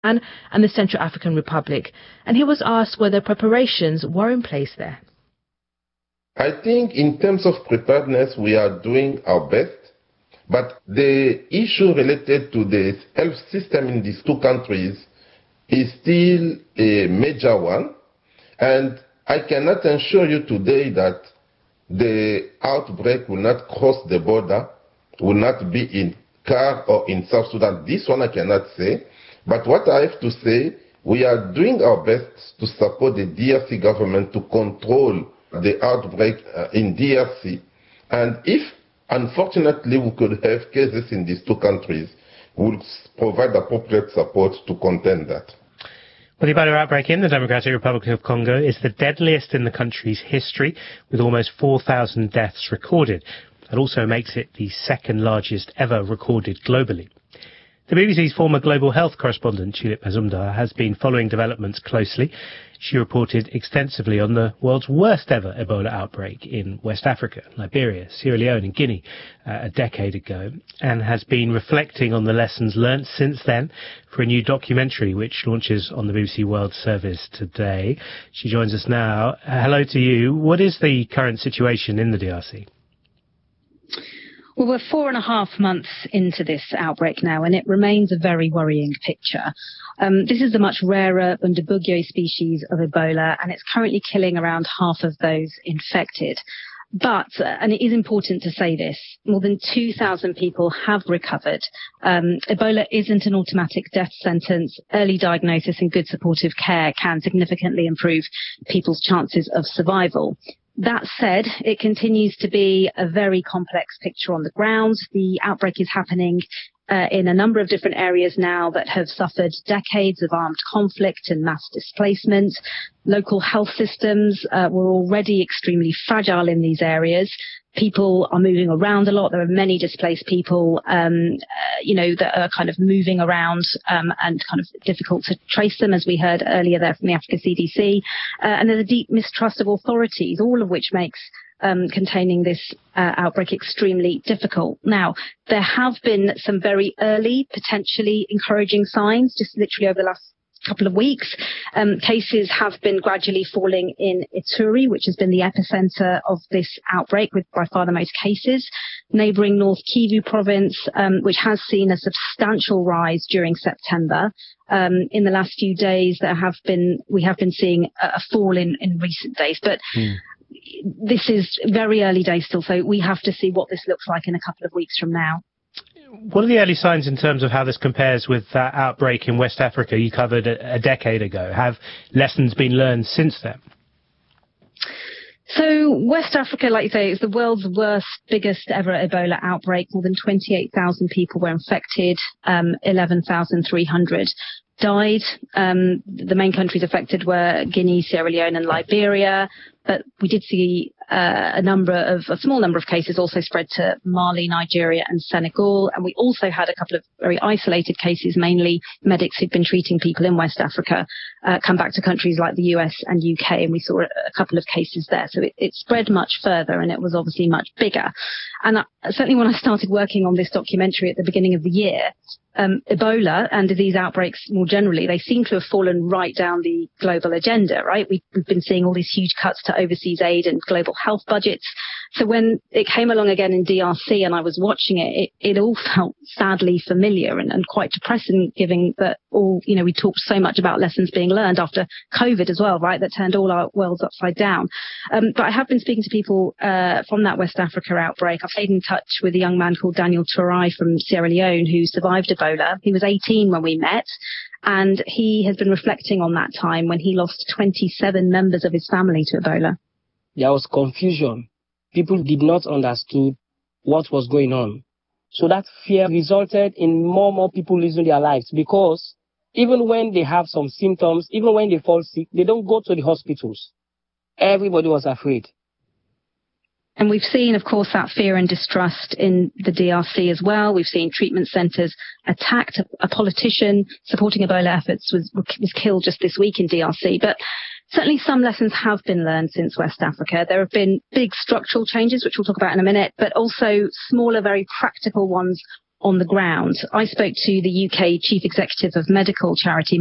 and the Central African Republic, and he was asked whether preparations were in place there. I think in terms of preparedness, we are doing our best, but the issue related to the health system in these two countries is still a major one, and I cannot assure you today that the outbreak will not cross the border, will not be in CAR or in South Sudan. This one I cannot say. But what I have to say, we are doing our best to support the DRC government to control the outbreak in DRC. And if, unfortunately, we could have cases in these two countries, we'll provide appropriate support to contain that. Well, the Ebola outbreak in the Democratic Republic of Congo is the deadliest in the country's history, with almost 4,000 deaths recorded. That also makes it the second largest ever recorded globally. The BBC's former global health correspondent, Tulip Mazumdar, has been following developments closely. She reported extensively on the world's worst ever Ebola outbreak in West Africa, Liberia, Sierra Leone and Guinea a decade ago, and has been reflecting on the lessons learnt since then for a new documentary which launches on the BBC World Service today. She joins us now. Hello to you. What is the current situation in the DRC? Well, we're 4.5 months into this outbreak now, and it remains a very worrying picture. This is the much rarer Bundibugyo species of Ebola, and it's currently killing around half of those infected. But, and it is important to say this, more than 2,000 people have recovered. Ebola isn't an automatic death sentence. Early diagnosis and good supportive care can significantly improve people's chances of survival. That said, it continues to be a very complex picture on the ground. The outbreak is happening in a number of different areas now that have suffered decades of armed conflict and mass displacement. Local health systems were already extremely fragile in these areas. People are moving around a lot. There are many displaced people, that are kind of moving around and kind of difficult to trace them, as we heard earlier there from the Africa CDC. And there's a deep mistrust of authorities, all of which makes containing this outbreak extremely difficult. Now, there have been some very early, potentially encouraging signs, just literally over the last couple of weeks. Cases have been gradually falling in Ituri, which has been the epicenter of this outbreak, with by far the most cases. Neighbouring North Kivu province, which has seen a substantial rise during September. In the last few days, we have been seeing a fall in recent days, but this is very early days still, so we have to see what this looks like in a couple of weeks from now. What are the early signs in terms of how this compares with that outbreak in West Africa you covered a decade ago? Have lessons been learned since then? So West Africa, like you say, is the world's worst, biggest ever Ebola outbreak. More than 28,000 people were infected, 11,300 died. The main countries affected were Guinea, Sierra Leone and Liberia. But we did see a small number of cases also spread to Mali, Nigeria and Senegal. And we also had a couple of very isolated cases, mainly medics who'd been treating people in West Africa, come back to countries like the US and UK. And we saw a couple of cases there. So it spread much further and it was obviously much bigger. And certainly when I started working on this documentary at the beginning of the year, Ebola and disease outbreaks more generally, they seem to have fallen right down the global agenda, right? We've been seeing all these huge cuts to overseas aid and global health budgets. So when it came along again in DRC and I was watching it all felt sadly familiar and quite depressing, given that we talked so much about lessons being learned after COVID as well, right? That turned all our worlds upside down. But I have been speaking to people from that West Africa outbreak. I've stayed in touch with a young man called Daniel Turai from Sierra Leone who survived Ebola. He was 18 when we met. And he has been reflecting on that time when he lost 27 members of his family to Ebola. There was confusion. People did not understand what was going on. So that fear resulted in more people losing their lives, because even when they have some symptoms, even when they fall sick, they don't go to the hospitals. Everybody was afraid. And we've seen, of course, that fear and distrust in the DRC as well. We've seen treatment centres attacked. A politician supporting Ebola efforts was killed just this week in DRC. But certainly some lessons have been learned since West Africa. There have been big structural changes, which we'll talk about in a minute, but also smaller, very practical ones on the ground. I spoke to the UK Chief Executive of medical charity